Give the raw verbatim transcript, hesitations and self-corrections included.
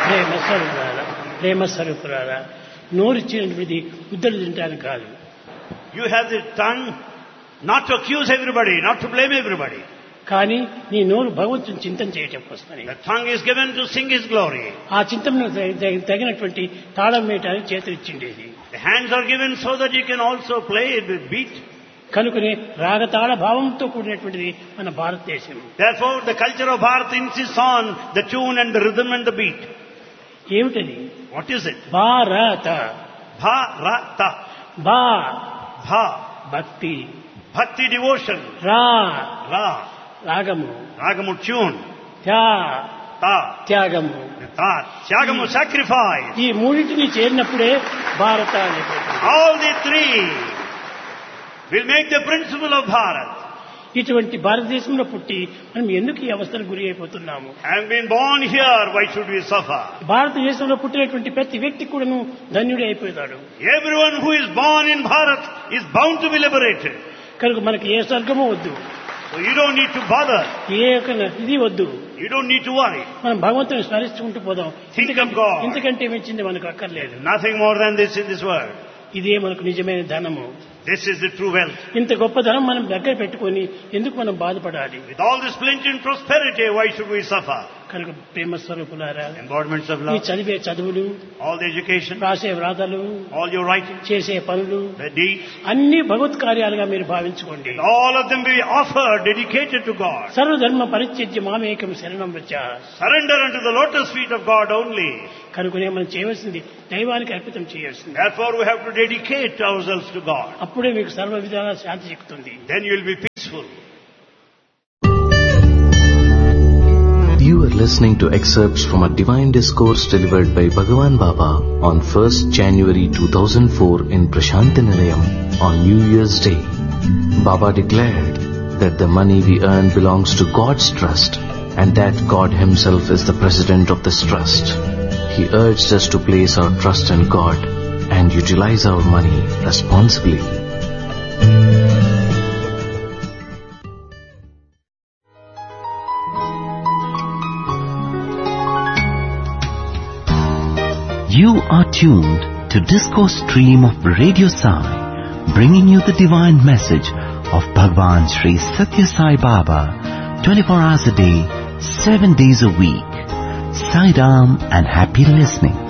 ప్రేమ స్వరూపులారా, ప్రేమ స్వరూపులారా, నోరిచ్చినటువంటి ఉద్దరు తింటానికి కాదు. You have the tongue not to accuse everybody, not to blame everybody. కానీ నీ నోరు భగవంతుని చింతన చేయటం కోసమని. The tongue is given to sing His glory. ఆ చింతనకు తగినటువంటి తాళం వేయటానికి చేతులు ఇచ్చిండేది. The hands are given so that you can also play it with beat. కనుకనే రాగతాళ భావంతో కూడినటువంటిది మన భారతదేశం. Therefore, the culture of Bharat insists on the tune and the rhythm and the beat. ఏమిటది? What is it? భారత. Bharata. భా Bha. భక్తి. Bhakti devotion. రా Ra. రాగము. Ragamu tune. త్యా Ta. త్యాగము. Ta. Tyagamu sacrifice. ఈ మూడింటిని చేరినప్పుడే భారత అనేటువంటి. All the three will make the principle of Bharat. ఇటువంటి భారతదేశంలో పుట్టి మనం ఎందుకు ఈ అవస్థలకు గురి అయిపోతున్నాము? Having been born here, why should we suffer? భారతదేశంలో పుట్టినటువంటి ప్రతి వ్యక్తి కూడాను ధన్యుడే అయిపోతాడు. Everyone who is born in Bharat is bound to be liberated. కనుక మనకి ఏ స్వర్గము వద్దు, So you don't need to bother. ఏ యొక్క ఇది వద్దు. You don't need to worry. మనం భగవంతుని స్మరిస్తుంటూ పోదాం. Think of God. ఇంతకంటే మించింది మనకు అక్కర్లేదు. Nothing more than this in this world. ఇదే మనకు నిజమైన ధనము. This is the true wealth. ఇంత గొప్ప ధనం మనం దగ్గర పెట్టుకొని ఎందుకు మనం బాధపడాలి? With all this plenty and prosperity, why should we suffer? కనుక ప్రేమ స్వరూపులారా, Embodiments of ఈ love, చదివే చదువులు, all the education, రాసే వ్రాతలు, all your writing, చేసే పనులు the deeds, అన్ని భగవత్ కార్యాలుగా మీరు భావించుకోండి. all of them be offered, dedicated to God. సర్వధర్మ పరిత్యజ్య మామేకం శరణం వచ్చ. Surrender unto the lotus feet of God only. కనుకనే మనం చేయవలసింది దైవానికి అర్పితం చేయాల్సింది. Therefore we have to dedicate ourselves to God. అప్పుడే మీకు సర్వ విధాల శాంతి చిక్కుతుంది. Then you will be peaceful. You are listening to excerpts from a divine discourse delivered by Bhagavan Baba on first January two thousand four in Prashanti-Nilayam on New Year's Day. Baba declared that the money we earn belongs to God's trust and that God Himself is the president of this trust. He urged us to place our trust in God and utilize our money responsibly. You are tuned to Discourse Stream of Radio Sai, bringing you the divine message of Bhagwan Sri Satya Sai Baba, twenty-four hours a day, seven days a week. Sai Ram and happy listening.